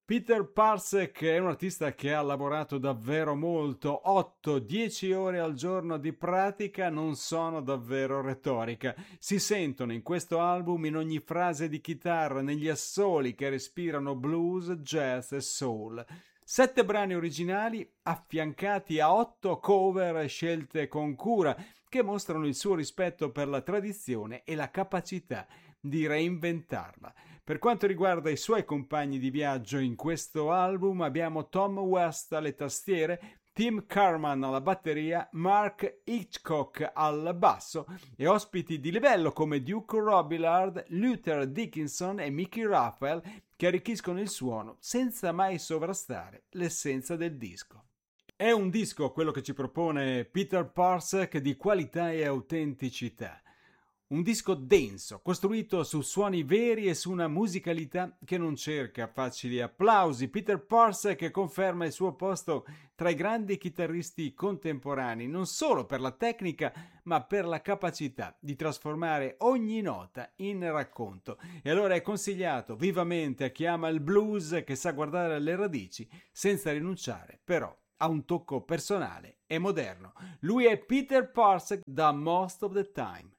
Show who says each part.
Speaker 1: Peter Parsek è un artista che ha lavorato davvero molto, 8-10 ore al giorno di pratica non sono davvero retorica, si sentono in questo album in ogni frase di chitarra, negli assoli che respirano blues, jazz e soul. 7 brani originali affiancati a 8 cover scelte con cura, che mostrano il suo rispetto per la tradizione e la capacità di reinventarla. Per quanto riguarda i suoi compagni di viaggio in questo album abbiamo Tom West alle tastiere, Tim Carman alla batteria, Mark Hitchcock al basso e ospiti di livello come Duke Robillard, Luther Dickinson e Mickey Raphael che arricchiscono il suono senza mai sovrastare l'essenza del disco. È un disco, quello che ci propone Peter Parsek, di qualità e autenticità. Un disco denso, costruito su suoni veri e su una musicalità che non cerca facili applausi. Peter Parsek conferma il suo posto tra i grandi chitarristi contemporanei, non solo per la tecnica, ma per la capacità di trasformare ogni nota in racconto. E allora è consigliato vivamente a chi ama il blues, che sa guardare alle radici, senza rinunciare però a un tocco personale e moderno. Lui è Peter Parsek da Most of the Time.